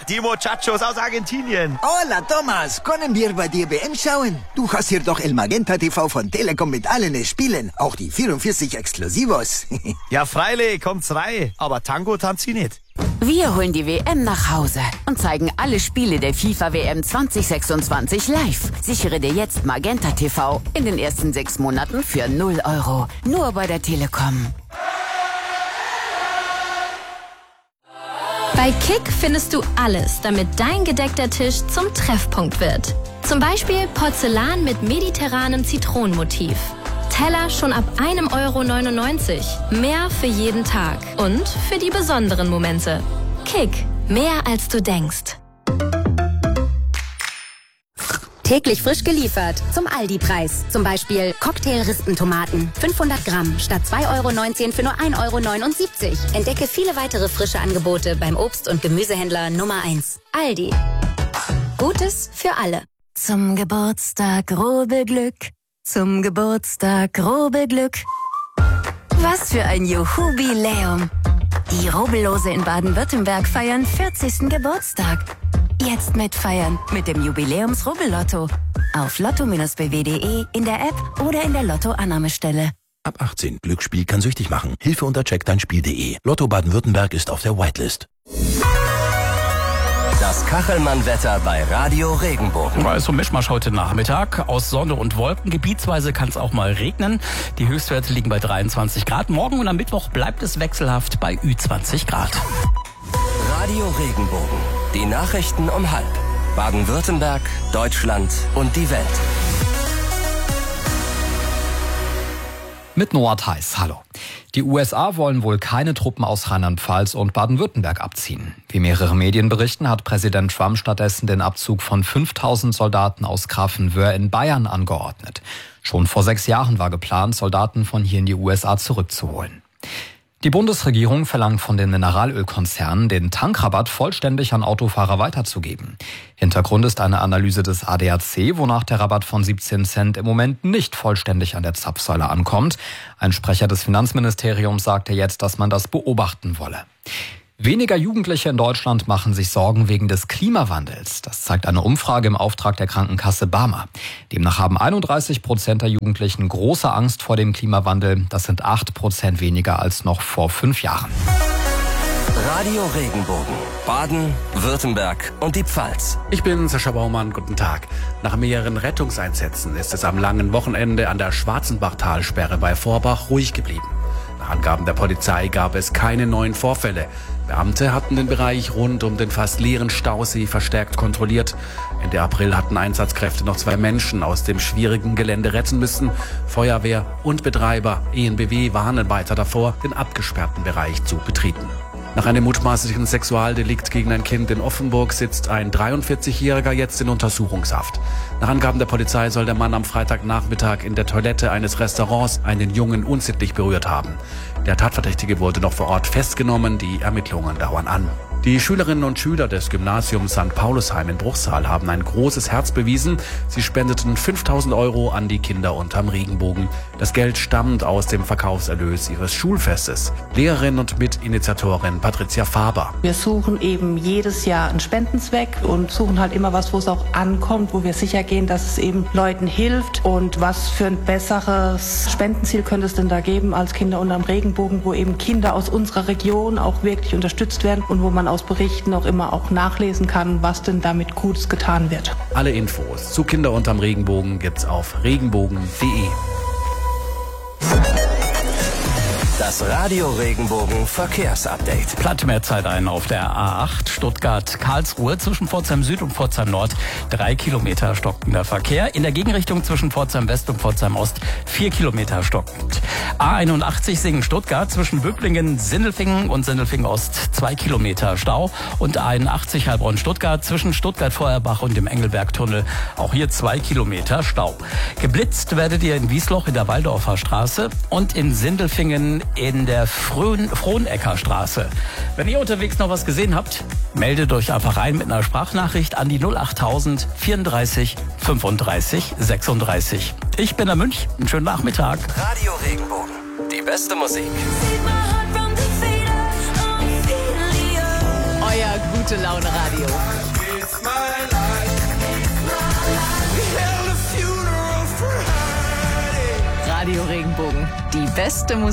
die Muchachos aus Argentinien. Hola, Thomas. Können wir bei dir WM schauen? Du hast hier doch El Magenta TV von Telekom mit allen Spielen. Auch die 44 Exklusivos. Ja, freilich, kommt's rein. Aber Tango tanzt sie nicht. Wir holen die WM nach Hause und zeigen alle Spiele der FIFA-WM 2026 live. Sichere dir jetzt Magenta TV in den ersten 6 Monaten für 0 €. Nur bei der Telekom. Bei Kick findest du alles, damit dein gedeckter Tisch zum Treffpunkt wird. Zum Beispiel Porzellan mit mediterranem Zitronenmotiv. Teller schon ab 1,99 €. Mehr für jeden Tag und für die besonderen Momente. Kick, mehr als du denkst. Täglich frisch geliefert zum Aldi-Preis. Zum Beispiel Cocktail-Rispentomaten. 500 Gramm statt 2,19 € für nur 1,79 €. Entdecke viele weitere frische Angebote beim Obst- und Gemüsehändler Nummer 1. Aldi. Gutes für alle. Zum Geburtstag Rubbelglück. Zum Geburtstag Rubbelglück. Was für ein Jubiläum. Die Rubbellose in Baden-Württemberg feiern 40. Geburtstag. Jetzt mitfeiern mit dem Jubiläums-Rubbellotto. Auf lotto-bw.de, in der App oder in der Lotto-Annahmestelle. Ab 18. Glücksspiel kann süchtig machen. Hilfe unter checkdeinspiel.de. Lotto Baden-Württemberg ist auf der Whitelist. Das Kachelmann-Wetter bei Radio Regenbogen. War so ein Mischmasch heute Nachmittag aus Sonne und Wolken. Gebietsweise kann es auch mal regnen. Die Höchstwerte liegen bei 23 Grad. Morgen und am Mittwoch bleibt es wechselhaft bei Ü20 Grad. Radio Regenbogen. Die Nachrichten um 12:30. Baden-Württemberg, Deutschland und die Welt. Mit Noah Theis, hallo. Die USA wollen wohl keine Truppen aus Rheinland-Pfalz und Baden-Württemberg abziehen. Wie mehrere Medien berichten, hat Präsident Trump stattdessen den Abzug von 5.000 Soldaten aus Grafenwöhr in Bayern angeordnet. Schon vor 6 Jahren war geplant, Soldaten von hier in die USA zurückzuholen. Die Bundesregierung verlangt von den Mineralölkonzernen, den Tankrabatt vollständig an Autofahrer weiterzugeben. Hintergrund ist eine Analyse des ADAC, wonach der Rabatt von 17 Cent im Moment nicht vollständig an der Zapfsäule ankommt. Ein Sprecher des Finanzministeriums sagte jetzt, dass man das beobachten wolle. Weniger Jugendliche in Deutschland machen sich Sorgen wegen des Klimawandels. Das zeigt eine Umfrage im Auftrag der Krankenkasse BARMER. Demnach haben 31% der Jugendlichen große Angst vor dem Klimawandel. Das sind 8% weniger als noch vor 5 Jahren. Radio Regenbogen. Baden, Württemberg und die Pfalz. Ich bin Sascha Baumann, guten Tag. Nach mehreren Rettungseinsätzen ist es am langen Wochenende an der Schwarzenbachtalsperre bei Vorbach ruhig geblieben. Nach Angaben der Polizei gab es keine neuen Vorfälle. Beamte hatten den Bereich rund um den fast leeren Stausee verstärkt kontrolliert. Ende April hatten Einsatzkräfte noch 2 Menschen aus dem schwierigen Gelände retten müssen. Feuerwehr und Betreiber EnBW warnen weiter davor, den abgesperrten Bereich zu betreten. Nach einem mutmaßlichen Sexualdelikt gegen ein Kind in Offenburg sitzt ein 43-Jähriger jetzt in Untersuchungshaft. Nach Angaben der Polizei soll der Mann am Freitagnachmittag in der Toilette eines Restaurants einen Jungen unsittlich berührt haben. Der Tatverdächtige wurde noch vor Ort festgenommen, die Ermittlungen dauern an. Die Schülerinnen und Schüler des Gymnasiums St. Paulusheim in Bruchsal haben ein großes Herz bewiesen. Sie spendeten 5.000 € an die Kinder unterm Regenbogen. Das Geld stammt aus dem Verkaufserlös ihres Schulfestes. Lehrerin und Mitinitiatorin Patricia Faber. Wir suchen eben jedes Jahr einen Spendenzweck und suchen halt immer was, wo es auch ankommt, wo wir sicher gehen, dass es eben Leuten hilft. Und was für ein besseres Spendenziel könnte es denn da geben als Kinder unterm Regenbogen, wo eben Kinder aus unserer Region auch wirklich unterstützt werden und wo man aus Berichten auch immer auch nachlesen kann, was denn damit Gutes getan wird. Alle Infos zu Kinder unterm Regenbogen gibt's auf regenbogen.de. Das Radio Regenbogen Verkehrsupdate. Platte mehr Zeit ein auf der A8 Stuttgart-Karlsruhe zwischen Pforzheim Süd und Pforzheim Nord. 3 Kilometer stockender Verkehr. In der Gegenrichtung zwischen Pforzheim West und Pforzheim Ost 4 Kilometer stockend. A81 Singen-Stuttgart zwischen Böblingen-Sindelfingen und Sindelfingen-Ost 2 Kilometer Stau. Und A81 Heilbronn-Stuttgart zwischen Stuttgart-Feuerbach und dem Engelbergtunnel. Auch hier 2 Kilometer Stau. Geblitzt werdet ihr in Wiesloch in der Waldorfer Straße und in Sindelfingen in der Frohnecker Straße. Wenn ihr unterwegs noch was gesehen habt, meldet euch einfach rein mit einer Sprachnachricht an die 08000 34 35 36. Ich bin der Münch. Einen schönen Nachmittag. Radio Regenbogen. Die beste Musik. Euer Gute Laune Radio. Radio Regenbogen, die beste Musik.